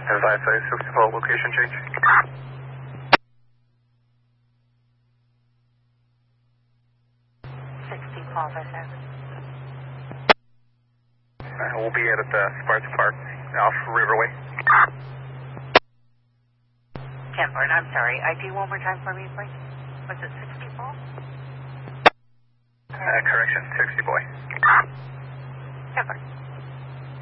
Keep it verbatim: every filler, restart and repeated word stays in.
Advise a sixty-four location change. sixty Paul Visser. Uh, we'll be at the Sparks Park off Riverway. Kenford, I'm sorry. I D one more time for me, please. Was it sixty Paul? Uh, correction, sixty boy. Kenford.